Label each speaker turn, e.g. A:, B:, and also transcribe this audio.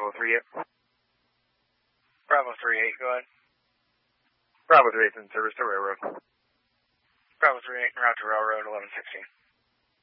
A: Bravo 38.
B: Bravo 38, go ahead.
A: Bravo 38 in service to railroad.
B: Bravo 38 en route to railroad 1116.